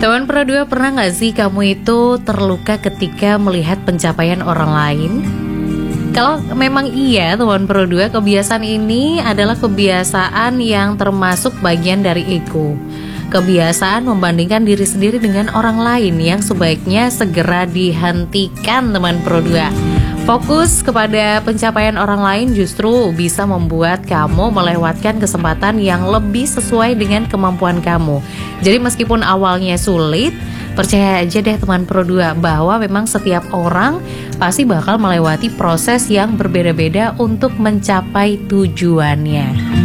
Teman Pro 2, pernah gak sih kamu itu terluka ketika melihat pencapaian orang lain? Kalau memang iya teman Pro 2, kebiasaan ini adalah kebiasaan yang termasuk bagian dari ego. Kebiasaan membandingkan diri sendiri dengan orang lain yang sebaiknya segera dihentikan teman Pro 2. Fokus kepada pencapaian orang lain justru bisa membuat kamu melewatkan kesempatan yang lebih sesuai dengan kemampuan kamu. Jadi meskipun awalnya sulit, percaya aja deh teman Pro 2 bahwa memang setiap orang pasti bakal melewati proses yang berbeda-beda untuk mencapai tujuannya.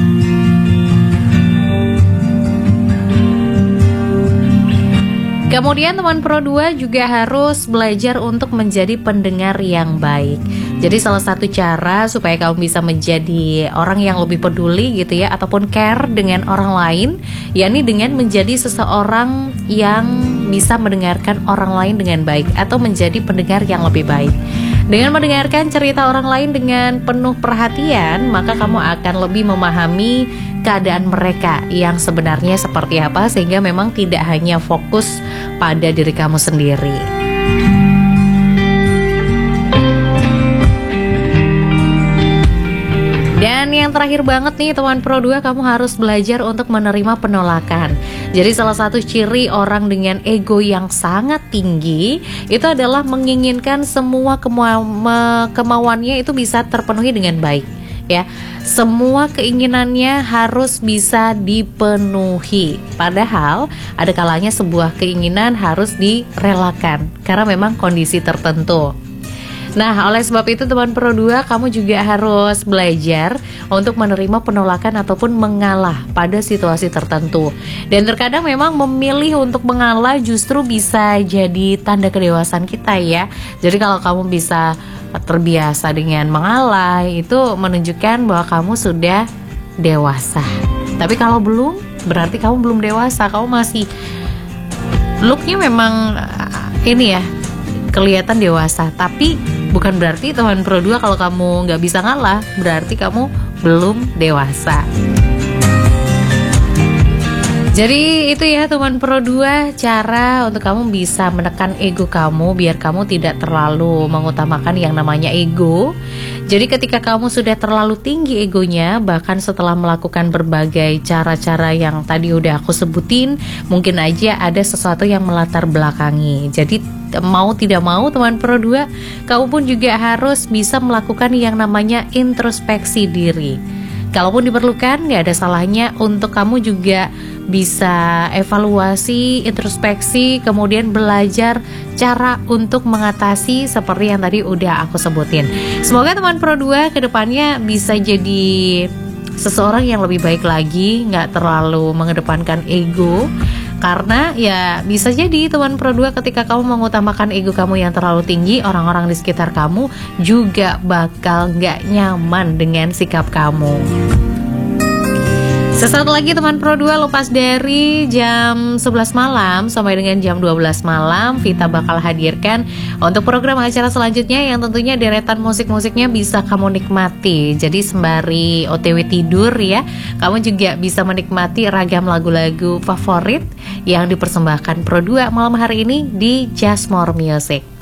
Kemudian teman Pro 2 juga harus belajar untuk menjadi pendengar yang baik. Jadi salah satu cara supaya kamu bisa menjadi orang yang lebih peduli gitu ya, ataupun care dengan orang lain, yakni dengan menjadi seseorang yang bisa mendengarkan orang lain dengan baik atau menjadi pendengar yang lebih baik. Dengan mendengarkan cerita orang lain dengan penuh perhatian, maka kamu akan lebih memahami keadaan mereka yang sebenarnya seperti apa, sehingga memang tidak hanya fokus pada diri kamu sendiri. Dan yang terakhir banget nih teman Pro 2, kamu harus belajar untuk menerima penolakan. Jadi salah satu ciri orang dengan ego yang sangat tinggi itu adalah menginginkan semua kemauannya itu bisa terpenuhi dengan baik. Ya, semua keinginannya harus bisa dipenuhi. Padahal ada kalanya sebuah keinginan harus direlakan karena memang kondisi tertentu. Nah, oleh sebab itu teman Pro 2, kamu juga harus belajar untuk menerima penolakan ataupun mengalah pada situasi tertentu. Dan terkadang memang memilih untuk mengalah justru bisa jadi tanda kedewasaan kita ya. Jadi kalau kamu bisa terbiasa dengan mengalah, itu menunjukkan bahwa kamu sudah dewasa. Tapi kalau belum, berarti kamu belum dewasa. Kamu masih looknya memang ini ya, kelihatan dewasa, tapi bukan berarti teman Pro 2 kalau kamu nggak bisa ngalah berarti kamu belum dewasa. Jadi itu ya teman Pro 2, cara untuk kamu bisa menekan ego kamu biar kamu tidak terlalu mengutamakan yang namanya ego. Jadi ketika kamu sudah terlalu tinggi egonya, bahkan setelah melakukan berbagai cara-cara yang tadi udah aku sebutin, mungkin aja ada sesuatu yang melatar belakangi. Jadi mau tidak mau teman Pro 2, kamu pun juga harus bisa melakukan yang namanya introspeksi diri. Kalaupun diperlukan, gak ada salahnya untuk kamu juga bisa evaluasi, introspeksi, kemudian belajar cara untuk mengatasi seperti yang tadi udah aku sebutin. Semoga teman Pro 2 kedepannya bisa jadi seseorang yang lebih baik lagi, gak terlalu mengedepankan ego. Karena ya bisa jadi teman Pro 2 ketika kamu mengutamakan ego kamu yang terlalu tinggi, orang-orang di sekitar kamu juga bakal gak nyaman dengan sikap kamu. Sesaat lagi teman Pro 2, lepas dari jam 11 malam sampai dengan jam 12 malam, Vita bakal hadirkan untuk program acara selanjutnya yang tentunya deretan musik-musiknya bisa kamu nikmati. Jadi sembari OTW tidur ya, kamu juga bisa menikmati ragam lagu-lagu favorit yang dipersembahkan Pro 2 malam hari ini di Just More Music.